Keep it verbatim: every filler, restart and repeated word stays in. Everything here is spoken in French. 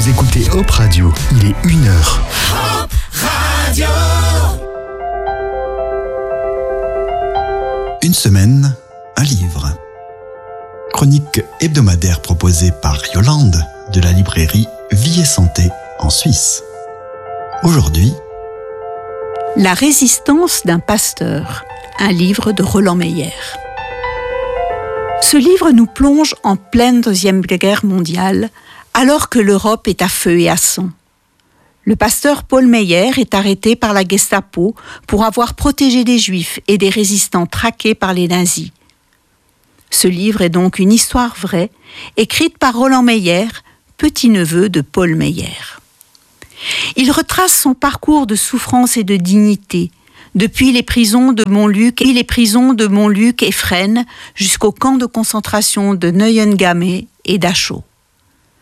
Vous écoutez Hop Radio, il est une heure. Hop Radio. Une semaine, un livre. Chronique hebdomadaire proposée par Yolande de la librairie Vie et Santé en Suisse. Aujourd'hui, La résistance d'un pasteur, un livre de Roland Meyer. Ce livre nous plonge en pleine Deuxième Guerre mondiale, alors que l'Europe est à feu et à sang. Le pasteur Paul Meyer est arrêté par la Gestapo pour avoir protégé des Juifs et des résistants traqués par les nazis. Ce livre est donc une histoire vraie, écrite par Roland Meyer, petit-neveu de Paul Meyer. Il retrace son parcours de souffrance et de dignité, depuis les prisons de Montluc et les prisons de Montluc et Fresnes jusqu'au camp de concentration de Neuengamme et Dachau.